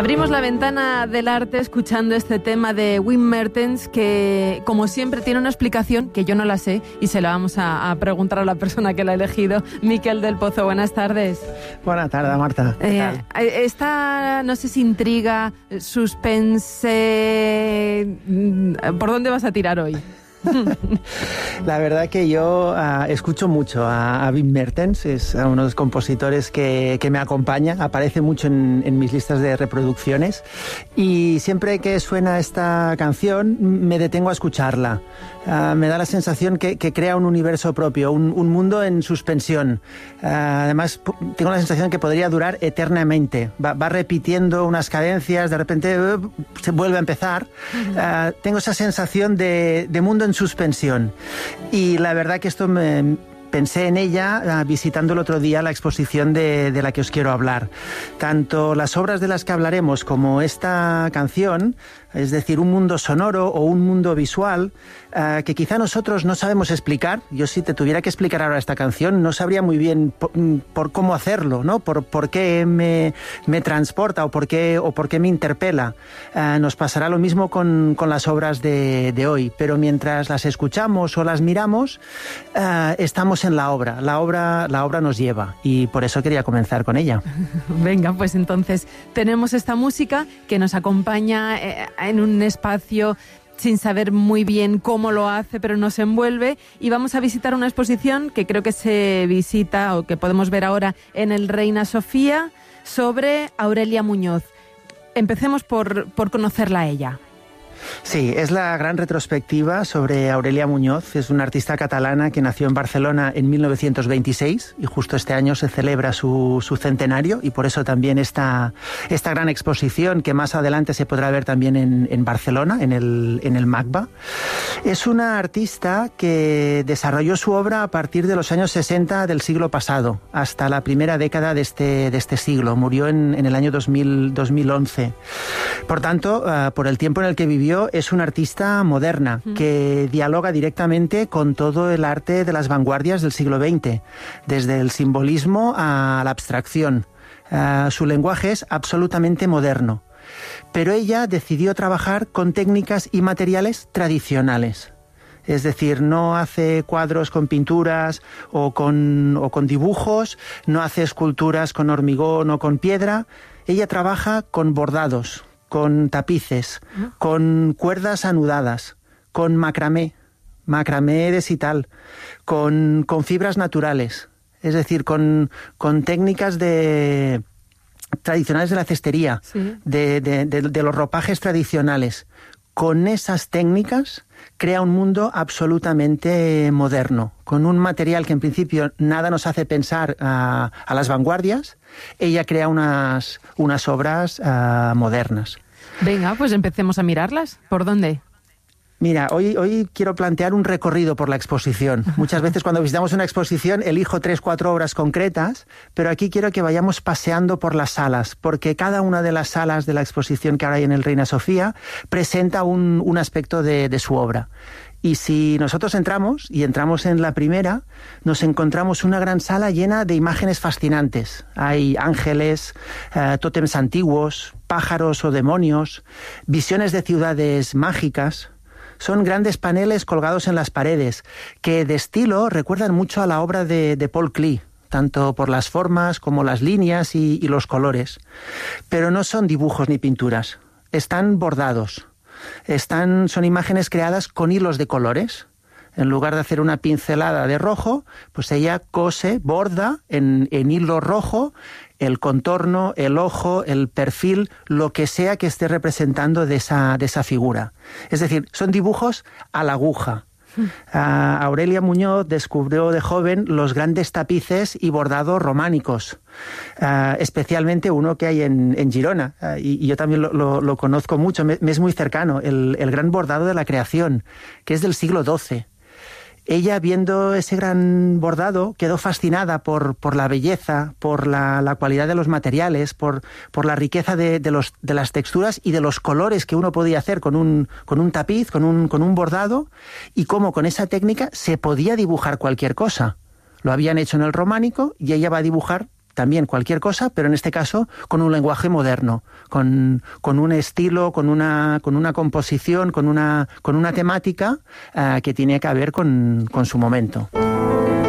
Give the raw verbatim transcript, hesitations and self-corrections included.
Abrimos la ventana del arte escuchando este tema de Wim Mertens, que como siempre tiene una explicación que yo no la sé y se la vamos a, a preguntar a la persona que la ha elegido. Miquel del Pozo, buenas tardes. Buenas tardes, Marta. ¿Qué Eh, tal? esta, no sé si intriga, suspense... ¿Por dónde vas a tirar hoy? La verdad que yo uh, escucho mucho a, a Wim Mertens, es uno de los compositores que, que me acompaña, aparece mucho en, en mis listas de reproducciones y siempre que suena esta canción me detengo a escucharla. Uh, me da la sensación que, que crea un universo propio, un, un mundo en suspensión. Uh, además, tengo la sensación que podría durar eternamente. Va, va repitiendo unas cadencias, de repente uh, se vuelve a empezar. Uh, tengo esa sensación de, de mundo en suspensión. Y la verdad que esto me... Pensé en ella uh, visitando el otro día la exposición de, de la que os quiero hablar. Tanto las obras de las que hablaremos como esta canción, es decir, un mundo sonoro o un mundo visual, uh, que quizá nosotros no sabemos explicar. Yo si te tuviera que explicar ahora esta canción, no sabría muy bien por, por cómo hacerlo, ¿no? Por, por qué me, me transporta o por qué, o por qué me interpela. Uh, nos pasará lo mismo con, con las obras de, de hoy, pero mientras las escuchamos o las miramos, uh, estamos en la obra. La obra, la obra nos lleva y por eso quería comenzar con ella. Venga, pues entonces tenemos esta música que nos acompaña eh, en un espacio sin saber muy bien cómo lo hace, pero nos envuelve, y vamos a visitar una exposición que creo que se visita o que podemos ver ahora en el Reina Sofía sobre Aurelia Muñoz. Empecemos por, por conocerla a ella. Sí, es la gran retrospectiva sobre Aurelia Muñoz. Es una artista catalana que nació en Barcelona en mil novecientos veintiséis y justo este año se celebra su, su centenario, y por eso también esta, esta gran exposición que más adelante se podrá ver también en, en Barcelona, en el, en el MACBA. Es una artista que desarrolló su obra a partir de los años sesenta del siglo pasado, hasta la primera década de este, de este siglo. Murió en, en el año dos mil, dos mil once. Por tanto, uh, por el tiempo en el que vivió, es una artista moderna que dialoga directamente con todo el arte de las vanguardias del siglo veinte, desde el simbolismo a la abstracción. Uh, su lenguaje es absolutamente moderno, pero ella decidió trabajar con técnicas y materiales tradicionales. Es decir, no hace cuadros con pinturas o con, o con dibujos, no hace esculturas con hormigón o con piedra. Ella trabaja con bordados, con tapices, con cuerdas anudadas, con macramé, macramé deshital, con, con fibras naturales, es decir, con, con técnicas de, tradicionales de la cestería, sí. de, de, de, de los ropajes tradicionales. Con esas técnicas crea un mundo absolutamente moderno, con un material que en principio nada nos hace pensar a, a las vanguardias. Ella crea unas, unas obras uh, modernas. Venga, pues empecemos a mirarlas. ¿Por dónde? Mira, hoy, hoy quiero plantear un recorrido por la exposición. Muchas veces cuando visitamos una exposición elijo tres, cuatro obras concretas, pero aquí quiero que vayamos paseando por las salas, porque cada una de las salas de la exposición que ahora hay en el Reina Sofía presenta un, un aspecto de, de su obra. Y si nosotros entramos, y entramos en la primera, nos encontramos una gran sala llena de imágenes fascinantes. Hay ángeles, eh, tótems antiguos, pájaros o demonios, visiones de ciudades mágicas. Son grandes paneles colgados en las paredes, que de estilo recuerdan mucho a la obra de, de Paul Klee, tanto por las formas como las líneas y, y los colores. Pero no son dibujos ni pinturas, están bordados. Están, son imágenes creadas con hilos de colores. En lugar de hacer una pincelada de rojo, pues ella cose, borda en, en hilo rojo el contorno, el ojo, el perfil, lo que sea que esté representando de esa, de esa figura. Es decir, son dibujos a la aguja. Uh, Aurelia Muñoz descubrió de joven los grandes tapices y bordados románicos, uh, especialmente uno que hay en, en Girona, uh, y, y yo también lo, lo, lo conozco mucho, me, me es muy cercano, el, el gran bordado de la Creación, que es del siglo doce. Ella, viendo ese gran bordado, quedó fascinada por, por la belleza, por la, la cualidad de los materiales, por, por la riqueza de, de, los, de las texturas y de los colores que uno podía hacer con un, con un tapiz, con un, con un bordado, y cómo con esa técnica se podía dibujar cualquier cosa. Lo habían hecho en el románico y ella va a dibujar también cualquier cosa, pero en este caso con un lenguaje moderno, con, con un estilo, con una, con una composición, con una, con una temática uh, que tiene que ver con, con su momento.